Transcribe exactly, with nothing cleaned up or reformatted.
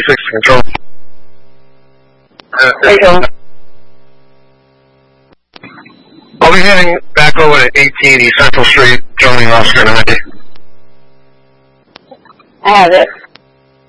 eighty-six control. Uh, Control. I'll be heading back over to eighteen East Central Street, joining Oscar ninety. I have it.